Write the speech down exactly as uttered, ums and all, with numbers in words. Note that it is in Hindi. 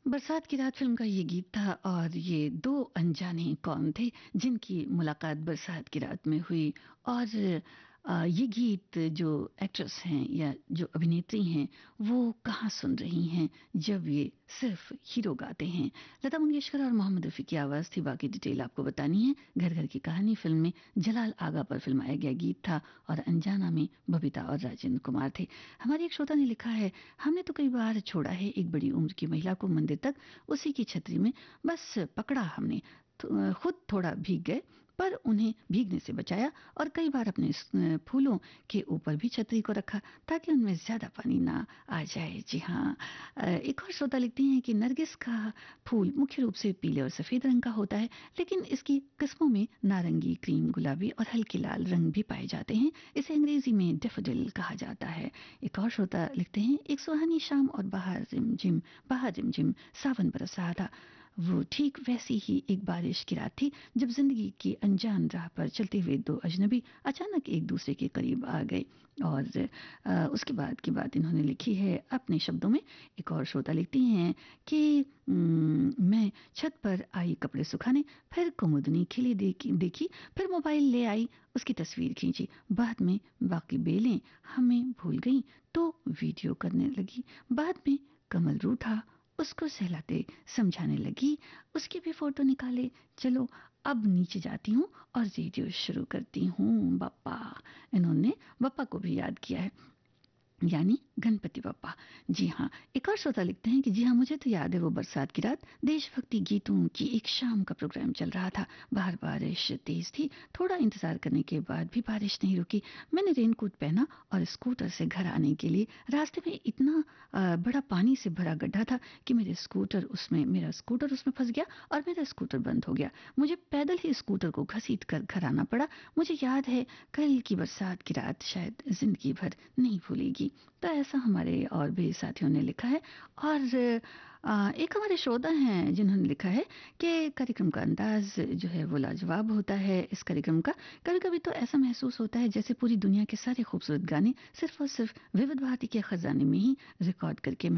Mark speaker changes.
Speaker 1: बरसात की रात फ़िल्म का ये गीत था और ये दो अनजाने कौन थे जिनकी मुलाकात बरसात की रात में हुई। और अ, ये गीत जो एक्ट्रेस हैं या जो अभिनेत्री हैं वो कहाँ सुन रही हैं जब ये सिर्फ हीरो गाते हैं। लता मंगेशकर और मोहम्मद रफ़ी की आवाज़ थी, बाकी डिटेल आपको बतानी है। घर घर की कहानी फ़िल्म में जलाल आगा पर फिल्माया गया गीत था और अनजाना में बबीता और राजेंद्र कुमार थे। हमारे एक श्रोता ने लिखा है, हमने तो कई बार छोड़ा है एक बड़ी उम्र की महिला को मंदिर तक उसी की छतरी में, बस पकड़ा हमने, तो खुद थोड़ा भीग गए पर उन्हें भीगने से बचाया और कई बार अपने स- फूलों के ऊपर भी छतरी को रखा ताकि उनमें ज्यादा पानी ना आ जाए। जी हाँ। अ, एक और श्रोता लिखती हैं कि नरगिस का फूल मुख्य रूप से पीले और सफेद रंग का होता है, लेकिन इसकी किस्मों में नारंगी, क्रीम, गुलाबी और हल्के लाल रंग भी पाए जाते हैं। इसे अंग्रेजी में डेफोडिल कहा जाता है। एक और श्रोता लिखते हैं, एक सुहानी शाम और बाहर रिमझिम बाहर रिमझिम सावन बरस रहा था। वो ठीक वैसी ही एक बारिश की रात थी जब जिंदगी की अनजान राह पर चलते हुए दो अजनबी अचानक एक दूसरे के करीब आ गए। और अ, उसके बाद की बात इन्होंने लिखी है अपने शब्दों में। एक और श्रोता लिखती हैं कि "हम्म, मैं छत पर आई कपड़े सुखाने, फिर कुमुदनी खिली देखी देखी फिर मोबाइल ले आई, उसकी तस्वीर खींची, बाद में बाकी बेलें हमें भूल गई तो वीडियो करने लगी, बाद में कमल रूठा, उसको सहलाते समझाने लगी, उसकी भी फोटो निकाले, चलो अब नीचे जाती हूँ और रेडियो शुरू करती हूँ बप्पा"। इन्होंने बप्पा को भी याद किया है, यानी गणपति बप्पा। जी हाँ। एक और श्रोता लिखते हैं कि जी हाँ, मुझे तो याद है वो बरसात की रात, देशभक्ति गीतों की एक शाम का प्रोग्राम चल रहा था, बाहर बारिश तेज थी, थोड़ा इंतजार करने के बाद भी बारिश नहीं रुकी। मैंने रेनकोट पहना और स्कूटर से घर आने के लिए रास्ते में इतना अ, बड़ा पानी से भरा गड्ढा था कि मेरे स्कूटर उसमें मेरा स्कूटर उसमें फंस गया और मेरा स्कूटर बंद हो गया। मुझे पैदल ही स्कूटर को घसीट कर घर आना पड़ा। मुझे याद है कल की बरसात की रात शायद जिंदगी भर नहीं भूलेगी। तो ऐसा हमारे और भी साथियों ने लिखा है। और अ, एक हमारे श्रोता हैं जिन्होंने लिखा है कि कार्यक्रम का अंदाज जो है वो लाजवाब होता है। इस कार्यक्रम का कभी कभी तो ऐसा महसूस होता है जैसे पूरी दुनिया के सारे खूबसूरत गाने सिर्फ और सिर्फ विविध भारती के खजाने में ही रिकॉर्ड करके